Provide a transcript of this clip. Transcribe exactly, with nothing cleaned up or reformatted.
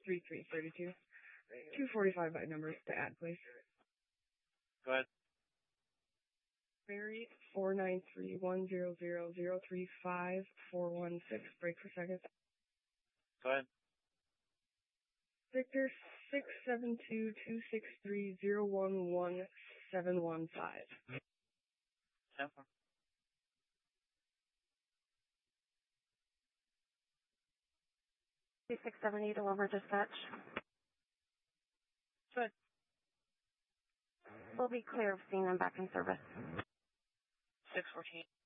three three three two. two forty-five by numbers to add, please. Go ahead. Barry, four nine three one zero zero zero three five four one six, break for seconds. Go ahead. Victor, six seven two two six three zero one one seven one five. Sample. six seven eight, deliver dispatch. Good. We'll be clear of scene and back in service. six fourteen.